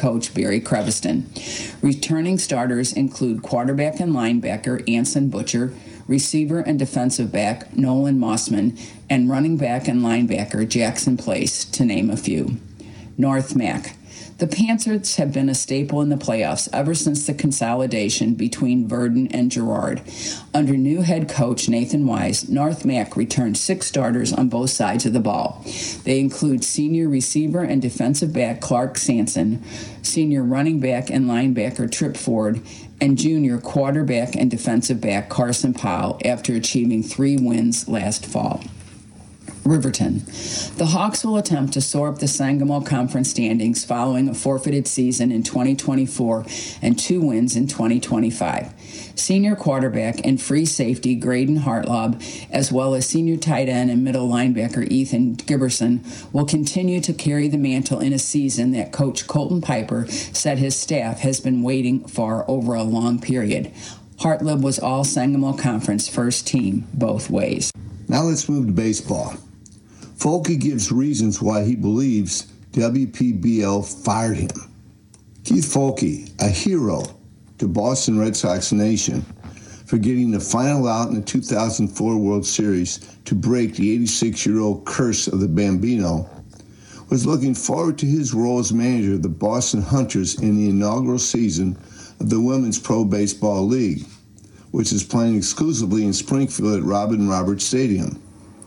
coach Barry Creviston. Returning starters include quarterback and linebacker Anson Butcher, receiver and defensive back Nolan Mossman, and running back and linebacker Jackson Place, to name a few. North Mac. The Panthers have been a staple in the playoffs ever since the consolidation between Verdon and Girard. Under new head coach Nathan Wise, North Mac returned 6 starters on both sides of the ball. They include senior receiver and defensive back Clark Sanson, senior running back and linebacker Trip Ford, and junior quarterback and defensive back Carson Powell after achieving 3 wins last fall. Riverton. The Hawks will attempt to soar up the Sangamo Conference standings following a forfeited season in 2024 and 2 wins in 2025. Senior quarterback and free safety Graydon Hartlaub, as well as senior tight end and middle linebacker Ethan Giberson, will continue to carry the mantle in a season that Coach Colton Piper said his staff has been waiting for over a long period. Hartlaub was all Sangamo Conference first team both ways. Now let's move to baseball. Folke gives reasons why he believes WPBL fired him. Keith Folke, a hero to Boston Red Sox Nation for getting the final out in the 2004 World Series to break the 86-year-old curse of the Bambino, was looking forward to his role as manager of the Boston Hunters in the inaugural season of the Women's Pro Baseball League, which is playing exclusively in Springfield at Robin Roberts Stadium.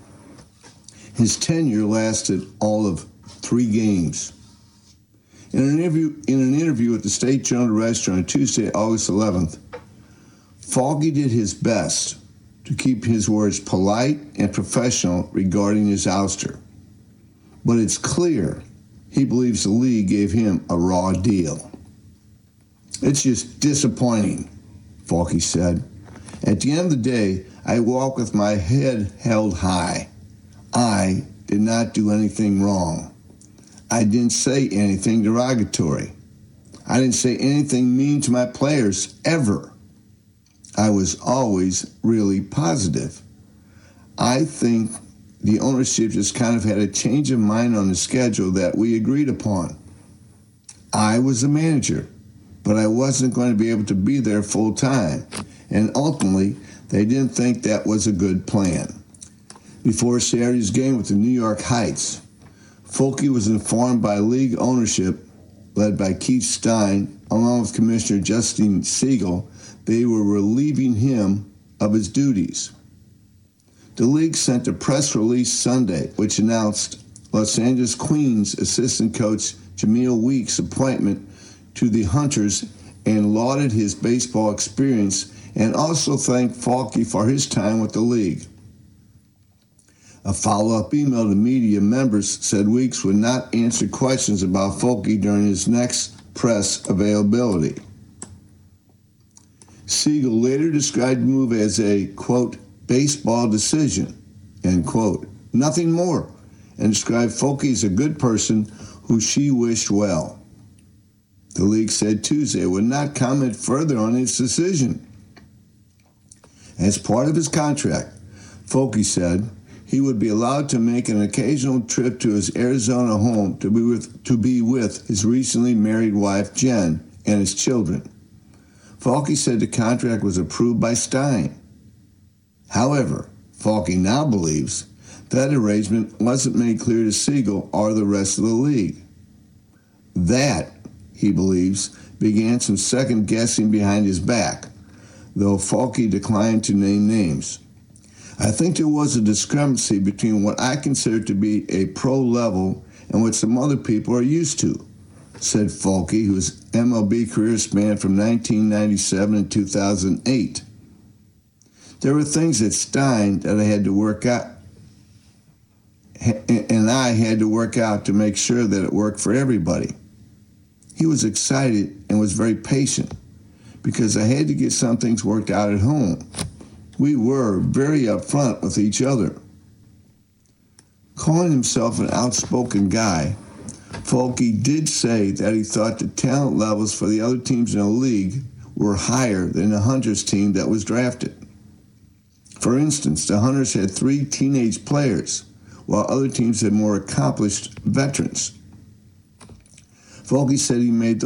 His tenure lasted all of 3 games. In an interview with the State Journal-Register on Tuesday, August 11th, Folke did his best to keep his words polite and professional regarding his ouster. But it's clear he believes the league gave him a raw deal. It's just disappointing, Folke said. At the end of the day, I walk with my head held high. I did not do anything wrong. I didn't say anything derogatory. I didn't say anything mean to my players, ever. I was always really positive. I think the ownership just kind of had a change of mind on the schedule that we agreed upon. I was the manager, but I wasn't going to be able to be there full time, and ultimately, they didn't think that was a good plan. Before Saturday's game with the New York Heights, Folke was informed by league ownership, led by Keith Stein, along with Commissioner Justine Siegel, they were relieving him of his duties. The league sent a press release Sunday, which announced Los Angeles Queens assistant coach Jameel Weeks' appointment to the Hunters and lauded his baseball experience and also thanked Folke for his time with the league. A follow-up email to media members said Weeks would not answer questions about Folke during his next press availability. Siegel later described the move as a, quote, baseball decision, end quote, nothing more, and described Folke as a good person who she wished well. The league said Tuesday it would not comment further on its decision. As part of his contract, Folke said he would be allowed to make an occasional trip to his Arizona home to be with his recently married wife, Jen, and his children. Folke said the contract was approved by Stein. However, Folke now believes that arrangement wasn't made clear to Siegel or the rest of the league. That, he believes, began some second guessing behind his back, though Folke declined to name names. I think there was a discrepancy between what I consider to be a pro level and what some other people are used to, said Folke, whose MLB career spanned from 1997 to 2008. There were things at Stein that I had to work out, and I had to work out to make sure that it worked for everybody. He was excited and was very patient because I had to get some things worked out at home. We were very upfront with each other. Calling himself an outspoken guy, Folke did say that he thought the talent levels for the other teams in the league were higher than the Hunters team that was drafted. For instance, the Hunters had 3 teenage players, while other teams had more accomplished veterans. Folke said he made